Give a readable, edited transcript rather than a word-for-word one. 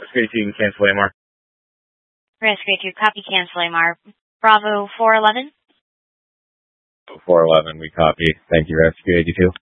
Rescue 82, you can cancel AMR. Rescue 2, copy, cancel AMR. Bravo 411. 411, we copy. Thank you, Rescue 82.